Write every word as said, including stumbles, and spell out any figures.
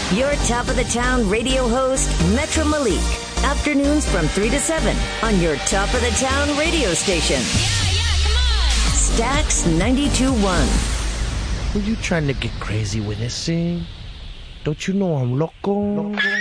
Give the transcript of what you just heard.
Your top of the town radio host, Metro Malik. Afternoons from three to seven on your top of the town radio station. Yeah, yeah, come on. Stax ninety-two point one. Were you trying to get crazy with this thing? Don't you know I'm loco? loco?